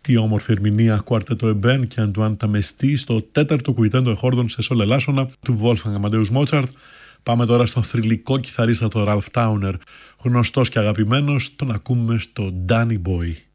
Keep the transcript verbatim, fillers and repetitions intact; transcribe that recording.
Τι όμορφη ερμηνεία κουαρτέτο Εμπέν και Αντουάν Ταμεστή στο τέταρτο κουιτέντο εχόρδον σε σολ ελάσσονα του Wolfgang Amadeus Mozart. Πάμε τώρα στον θρυλικό κιθαρίστα το Ralph Towner, γνωστός και αγαπημένος, τον ακούμε στο Danny Boy.